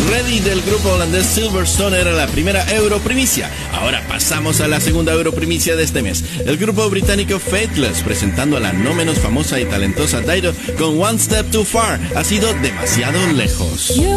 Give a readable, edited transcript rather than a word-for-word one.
Ready del grupo holandés Silverstone era la primera Europrimicia. Ahora pasamos a la segunda Europrimicia de este mes. El grupo británico Faithless presentando a la no menos famosa y talentosa Dido con One Step Too Far. Ha sido demasiado lejos.